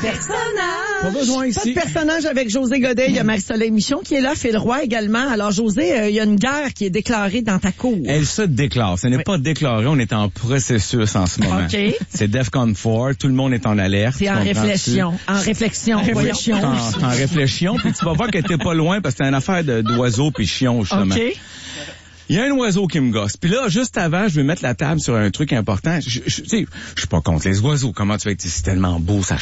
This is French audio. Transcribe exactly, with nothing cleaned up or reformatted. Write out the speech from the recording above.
personnage. Pas besoin ici. Pas de personnage avec José Godet. Il y a Marie-Soleil Michon qui est là, Phil Roy également. Alors, José, euh, il y a une guerre qui est déclarée dans ta cour. Elle se déclare. Ce n'est Oui. pas déclaré. On est en processus en ce moment. OK. C'est DEFCON quatre. Tout le monde est en alerte. C'est en comprends-tu? réflexion. En réflexion. Voyons. En, en réflexion. Puis tu vas voir que t'es pas loin parce que c'est une affaire de, d'oiseaux puis chions, justement. OK. Il y a un oiseau qui me gosse. Puis là, juste avant, je vais mettre la table sur un truc important. Je, je, tu sais, je suis pas contre les oiseaux. Comment tu vas être, c'est tellement beau, ça